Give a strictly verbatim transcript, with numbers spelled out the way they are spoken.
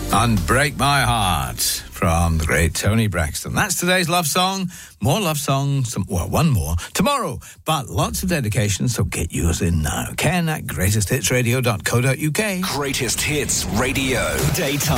And Break My Heart from the great Tony Braxton. That's today's love song. More love songs, well, one more tomorrow, but lots of dedications, so get yours in now. Ken at greatest hits radio dot co dot uk. Greatest Hits Radio. Daytime.